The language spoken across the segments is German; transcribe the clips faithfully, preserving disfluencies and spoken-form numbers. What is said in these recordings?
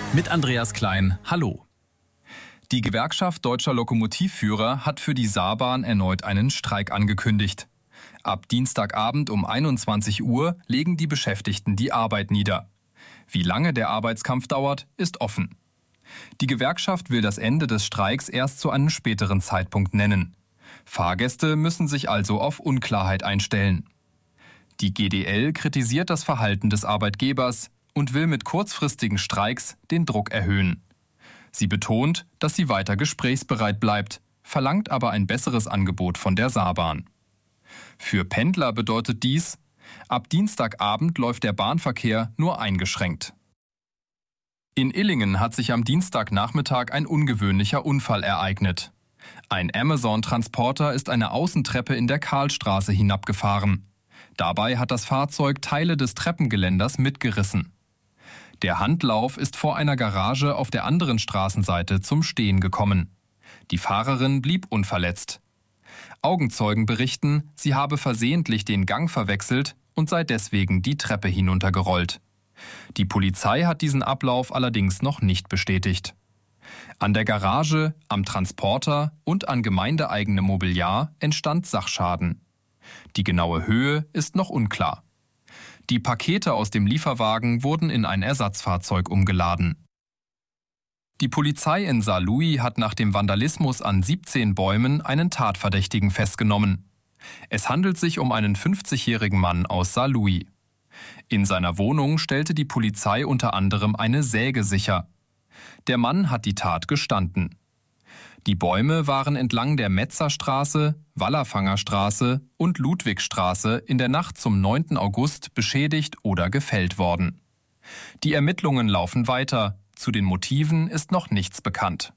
Mit Andreas Klein, hallo. Die Gewerkschaft Deutscher Lokomotivführer hat für die Saarbahn erneut einen Streik angekündigt. Ab Dienstagabend um einundzwanzig Uhr legen die Beschäftigten die Arbeit nieder. Wie lange der Arbeitskampf dauert, ist offen. Die Gewerkschaft will das Ende des Streiks erst zu einem späteren Zeitpunkt nennen. Fahrgäste müssen sich also auf Unklarheit einstellen. Die G D L kritisiert das Verhalten des Arbeitgebers und will mit kurzfristigen Streiks den Druck erhöhen. Sie betont, dass sie weiter gesprächsbereit bleibt, verlangt aber ein besseres Angebot von der Saarbahn. Für Pendler bedeutet dies, ab Dienstagabend läuft der Bahnverkehr nur eingeschränkt. In Illingen hat sich am Dienstagnachmittag ein ungewöhnlicher Unfall ereignet. Ein Amazon-Transporter ist eine Außentreppe in der Karlstraße hinabgefahren. Dabei hat das Fahrzeug Teile des Treppengeländers mitgerissen. Der Handlauf ist vor einer Garage auf der anderen Straßenseite zum Stehen gekommen. Die Fahrerin blieb unverletzt. Augenzeugen berichten, sie habe versehentlich den Gang verwechselt und sei deswegen die Treppe hinuntergerollt. Die Polizei hat diesen Ablauf allerdings noch nicht bestätigt. An der Garage, am Transporter und an gemeindeeigenem Mobiliar entstand Sachschaden. Die genaue Höhe ist noch unklar. Die Pakete aus dem Lieferwagen wurden in ein Ersatzfahrzeug umgeladen. Die Polizei in Saarlouis hat nach dem Vandalismus an siebzehn Bäumen einen Tatverdächtigen festgenommen. Es handelt sich um einen fünfzigjährigen Mann aus Saarlouis. In seiner Wohnung stellte die Polizei unter anderem eine Säge sicher. Der Mann hat die Tat gestanden. Die Bäume waren entlang der Metzerstraße, Wallerfangerstraße und Ludwigstraße in der Nacht zum neunten August beschädigt oder gefällt worden. Die Ermittlungen laufen weiter, zu den Motiven ist noch nichts bekannt.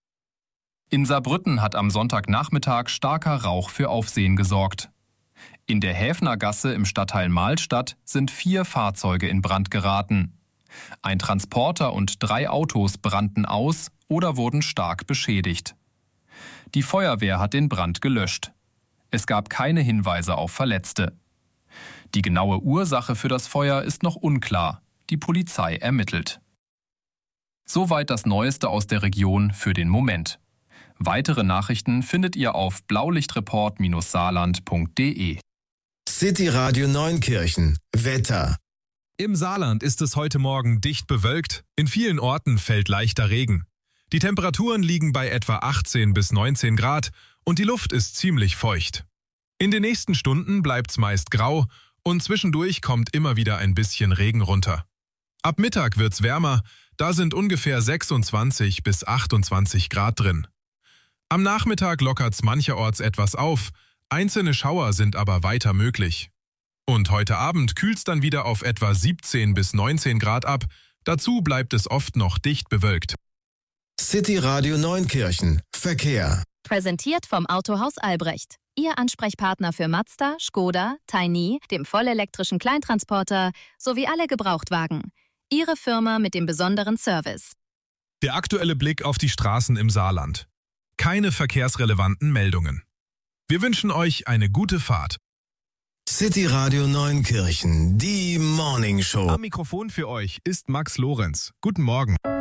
In Saarbrücken hat am Sonntagnachmittag starker Rauch für Aufsehen gesorgt. In der Häfnergasse im Stadtteil Mahlstadt sind vier Fahrzeuge in Brand geraten. Ein Transporter und drei Autos brannten aus oder wurden stark beschädigt. Die Feuerwehr hat den Brand gelöscht. Es gab keine Hinweise auf Verletzte. Die genaue Ursache für das Feuer ist noch unklar. Die Polizei ermittelt. Soweit das Neueste aus der Region für den Moment. Weitere Nachrichten findet ihr auf blaulichtreport saarland punkt de. City Radio Neunkirchen. Wetter. Im Saarland ist es heute Morgen dicht bewölkt. In vielen Orten fällt leichter Regen. Die Temperaturen liegen bei etwa achtzehn bis neunzehn Grad und die Luft ist ziemlich feucht. In den nächsten Stunden bleibt's meist grau und zwischendurch kommt immer wieder ein bisschen Regen runter. Ab Mittag wird's wärmer, da sind ungefähr sechsundzwanzig bis achtundzwanzig Grad drin. Am Nachmittag lockert's mancherorts etwas auf, einzelne Schauer sind aber weiter möglich. Und heute Abend kühlt's dann wieder auf etwa siebzehn bis neunzehn Grad ab, dazu bleibt es oft noch dicht bewölkt. City Radio Neunkirchen. Verkehr. Präsentiert vom Autohaus Albrecht. Ihr Ansprechpartner für Mazda, Skoda, Tiny, dem vollelektrischen Kleintransporter sowie alle Gebrauchtwagen. Ihre Firma mit dem besonderen Service. Der aktuelle Blick auf die Straßen im Saarland. Keine verkehrsrelevanten Meldungen. Wir wünschen euch eine gute Fahrt. City Radio Neunkirchen, die Morning Show. Am Mikrofon für euch ist Max Lorenz. Guten Morgen.